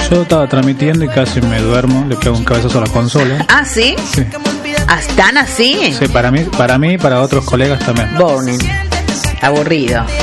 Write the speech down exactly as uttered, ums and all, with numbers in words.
Yo estaba transmitiendo y casi me duermo, le pego un cabezazo a la consola. ¿Ah, sí? Sí. ¿Están así? Sí, para mí, para mí y para otros colegas también. Boning. Aburrido.